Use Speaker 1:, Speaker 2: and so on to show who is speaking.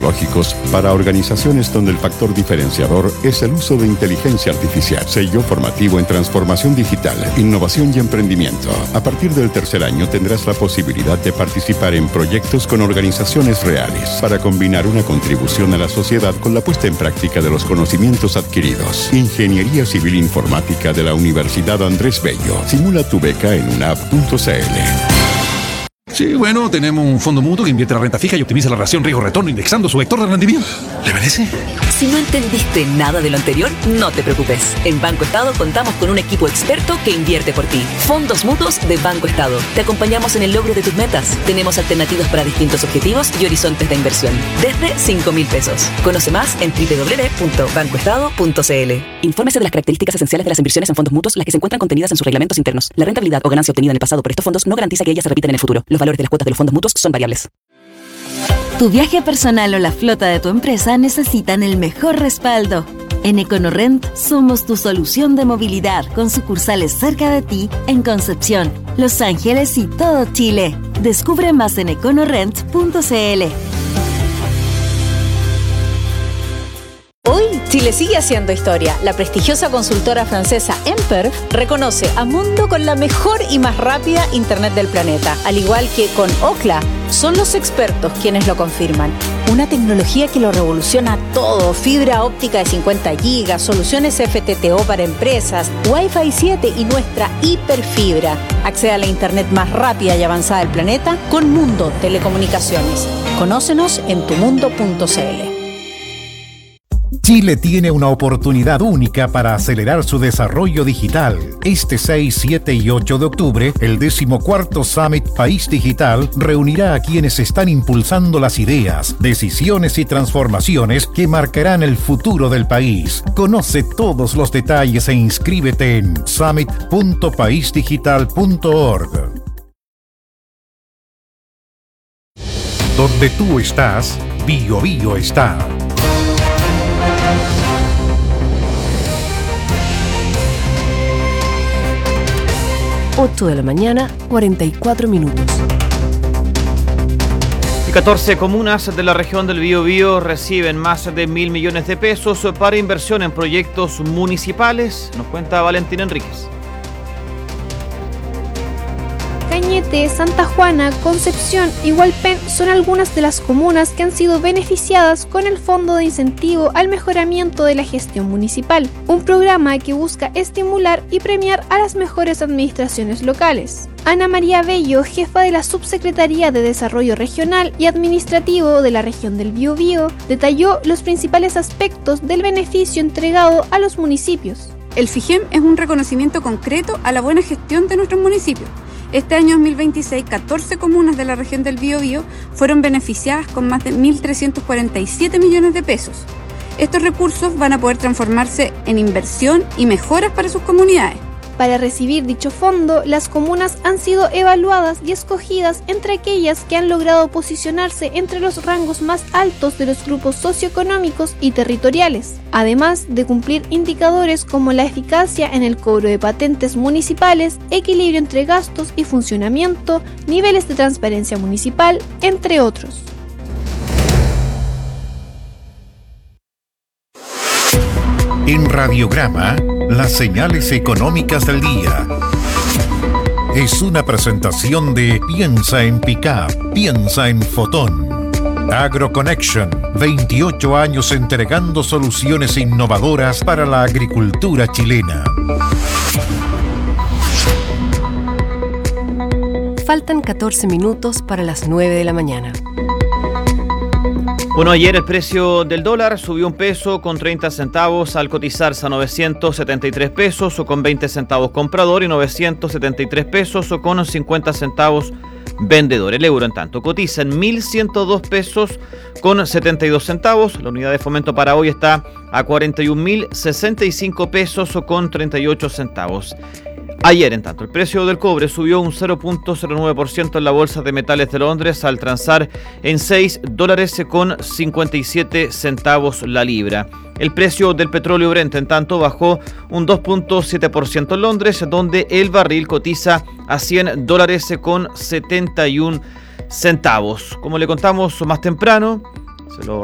Speaker 1: tecnológicos para organizaciones donde el factor diferenciador es el uso de inteligencia artificial. Sello formativo en transformación digital, innovación y emprendimiento. A partir del tercer año tendrás la posibilidad de participar en proyectos con organizaciones reales para combinar una contribución a la sociedad con la puesta en práctica de los conocimientos adquiridos. Ingeniería Civil Informática de la Universidad Andrés Bello. Simula tu beca en unap.cl.
Speaker 2: Sí, bueno, tenemos un fondo mutuo que invierte la renta fija y optimiza la relación riesgo-retorno indexando su vector de rendimiento. ¿Le parece?
Speaker 3: Si no entendiste nada de lo anterior, no te preocupes. En Banco Estado contamos con un equipo experto que invierte por ti. Fondos mutuos de Banco Estado. Te acompañamos en el logro de tus metas. Tenemos alternativas para distintos objetivos y horizontes de inversión. Desde 5.000 pesos. Conoce más en www.bancoestado.cl. Infórmese de las características esenciales de las inversiones en fondos mutuos, las que se encuentran contenidas en sus reglamentos internos. La rentabilidad o ganancia obtenida en el pasado por estos fondos no garantiza que ellas se repitan en el futuro. Los valores de las cuotas de los fondos mutuos son variables.
Speaker 4: Tu viaje personal o la flota de tu empresa necesitan el mejor respaldo. En Econorrent somos tu solución de movilidad con sucursales cerca de ti en Concepción, Los Ángeles y todo Chile. Descubre más en econorrent.cl.
Speaker 5: Hoy, Chile sigue haciendo historia. La prestigiosa consultora francesa Emperf reconoce a Mundo con la mejor y más rápida Internet del planeta. Al igual que con Ookla, son los expertos quienes lo confirman. Una tecnología que lo revoluciona todo. Fibra óptica de 50 GB, soluciones FTTO para empresas, Wi-Fi 7 y nuestra hiperfibra. Accede a la Internet más rápida y avanzada del planeta con Mundo Telecomunicaciones. Conócenos en tumundo.cl.
Speaker 6: Chile tiene una oportunidad única para acelerar su desarrollo digital. Este 6, 7 y 8 de octubre, el 14º Summit País Digital reunirá a quienes están impulsando las ideas, decisiones y transformaciones que marcarán el futuro del país. Conoce todos los detalles e inscríbete en summit.paisdigital.org. Donde tú estás, BioBio está.
Speaker 7: 8 de la mañana, 44 minutos.
Speaker 8: 14 comunas de la región del Biobío reciben más de 1.000 millones de pesos para inversión en proyectos municipales. Nos cuenta Valentín Enríquez.
Speaker 9: Cañete, Santa Juana, Concepción y Hualpén son algunas de las comunas que han sido beneficiadas con el Fondo de Incentivo al Mejoramiento de la Gestión Municipal, un programa que busca estimular y premiar a las mejores administraciones locales. Ana María Bello, jefa de la Subsecretaría de Desarrollo Regional y Administrativo de la región del Biobío, detalló los principales aspectos del beneficio entregado a los municipios.
Speaker 10: El FIGEM es un reconocimiento concreto a la buena gestión de nuestros municipios. Este año 2026, 14 comunas de la región del Biobío fueron beneficiadas con más de 1.347 millones de pesos. Estos recursos van a poder transformarse en inversión y mejoras para sus comunidades.
Speaker 9: Para recibir dicho fondo, las comunas han sido evaluadas y escogidas entre aquellas que han logrado posicionarse entre los rangos más altos de los grupos socioeconómicos y territoriales, además de cumplir indicadores como la eficacia en el cobro de patentes municipales, equilibrio entre gastos y funcionamiento, niveles de transparencia municipal, entre otros.
Speaker 6: En Radiograma, las señales económicas del día. Es una presentación de Piensa en Pickup, piensa en Fotón. AgroConnection, 28 años entregando soluciones innovadoras para la agricultura chilena.
Speaker 7: Faltan 14 minutos para las 9 de la mañana.
Speaker 8: Bueno, ayer el precio del dólar subió 1 peso con 30 centavos al cotizarse a 973 pesos o con 20 centavos comprador y 973 pesos o con 50 centavos vendedor. El euro, en tanto, cotiza en 1.102 pesos con 72 centavos. La unidad de fomento para hoy está a 41.065 pesos o con 38 centavos. Ayer, en tanto, el precio del cobre subió un 0.09% en la Bolsa de Metales de Londres al transar en $6 con 57 centavos la libra. El precio del petróleo Brent, en tanto, bajó un 2.7% en Londres, donde el barril cotiza a $100 con 71 centavos. Como le contamos más temprano, se lo